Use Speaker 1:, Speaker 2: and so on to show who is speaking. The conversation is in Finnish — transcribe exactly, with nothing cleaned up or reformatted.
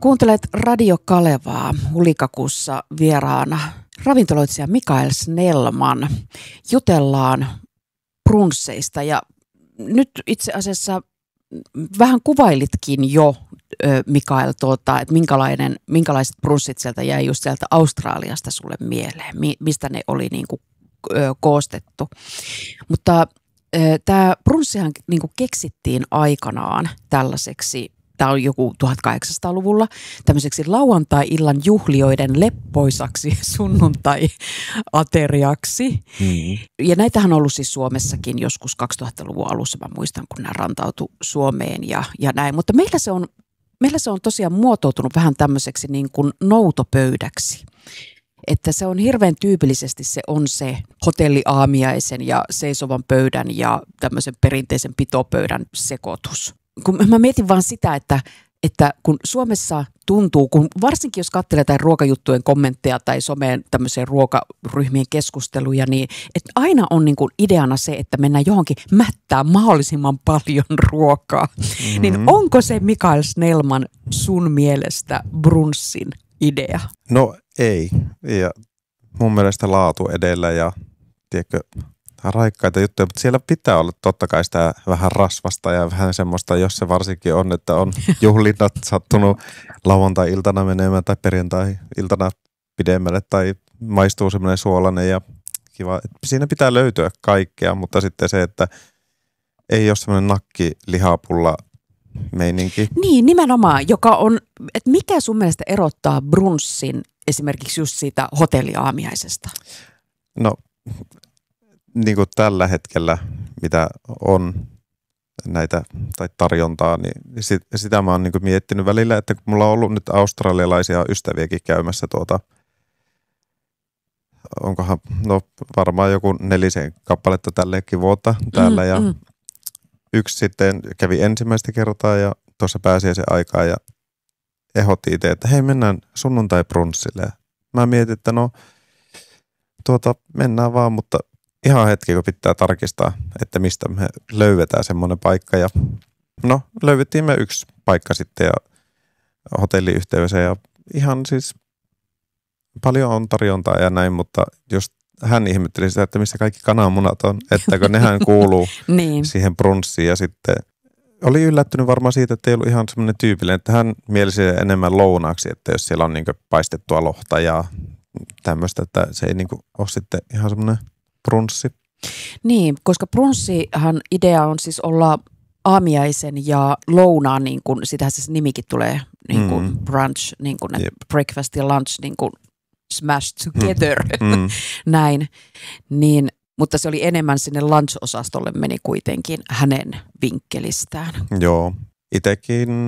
Speaker 1: Kuuntelet Radio Kalevaa, Hulikakussa vieraana ravintoloitsija Mikael Snellman. Jutellaan brunsseista ja nyt itse asiassa vähän kuvailitkin jo, Mikael, tuota, että minkälainen, minkälaiset brunssit sieltä jäi just sieltä Australiasta sulle mieleen, mistä ne oli niin kuin, ö, koostettu. Mutta tämä brunssihan niin kuin keksittiin aikanaan tällaiseksi, tämä on joku tuhatkahdeksansataaluvulla, tämmöiseksi lauantai-illan juhlioiden leppoisaksi sunnuntai-ateriaksi. Hmm. Ja näitähän on ollut siis Suomessakin joskus kaksituhattaluvun alussa, mä muistan, kun nämä rantautui Suomeen ja, ja näin. Mutta meillä se, on, meillä se on tosiaan muotoutunut vähän tämmöiseksi niin kuin noutopöydäksi. Että se on hirveän tyypillisesti se on se hotelliaamiaisen ja seisovan pöydän ja tämmöisen perinteisen pitopöydän sekoitus. Kun mä mietin vaan sitä, että, että kun Suomessa tuntuu, kun varsinkin jos katselee jotain ruokajuttujen kommentteja tai someen tämmöiseen ruokaryhmien keskusteluja, niin että aina on niin kuin ideana se, että mennään johonkin mättää mahdollisimman paljon ruokaa. Mm-hmm. Niin onko se Mikael Snellman sun mielestä brunssin idea?
Speaker 2: No ei. Ja mun mielestä laatu edellä ja tiedätkö, raikkaita juttuja, mutta siellä pitää olla totta kai sitä vähän rasvasta ja vähän semmoista, jos se varsinkin on, että on juhlinnat sattunut lauantai-iltana menemään tai perjantai-iltana pidemmälle tai maistuu semmoinen suolainen ja kiva. Siinä pitää löytyä kaikkea, mutta sitten se, että ei ole semmoinen nakki-lihapulla meininki.
Speaker 1: Niin, nimenomaan, joka on, että mikä sun mielestä erottaa brunssin esimerkiksi just siitä hotelliaamiaisesta?
Speaker 2: No, niin kuin tällä hetkellä, mitä on näitä tai tarjontaa, niin sit, sitä mä oon niin kuin miettinyt välillä, että kun mulla on ollut nyt australialaisia ystäviäkin käymässä tuota, onkohan, no varmaan joku nelisen kappaletta tälleenkin vuotta täällä mm, ja mm. yksi sitten kävi ensimmäistä kertaa ja tuossa pääsiäisen aikaa ja ehdotti itse, että hei mennään sunnuntai-brunssille. Mä mietin, että no tuota mennään vaan, mutta ihan hetki, kun pitää tarkistaa, että mistä me löydetään semmoinen paikka. Ja no, löydettiin me yksi paikka sitten ja hotelliyhteydessä ja ihan siis paljon on tarjontaa ja näin, mutta just hän ihmetteli sitä, että missä kaikki kananmunat on, että kun nehän kuuluu niin siihen brunssiin ja sitten oli yllättynyt varmaan siitä, että ei ollut ihan semmoinen tyypillinen, että hän mielisi enemmän lounaaksi, että jos siellä on niin kuin paistettua lohta ja tämmöistä, että se ei niin kuin ole sitten ihan semmoinen brunssi.
Speaker 1: Niin, koska brunssihan idea on siis olla aamiaisen ja lounaan, niin kuin, sitähän se nimikin tulee, niin kuin mm. brunch, niin kuin yep. breakfast ja lunch, niin kuin smashed together, mm. näin. Niin, mutta se oli enemmän sinne lunch-osastolle meni kuitenkin hänen vinkkelistään.
Speaker 2: Joo, itsekin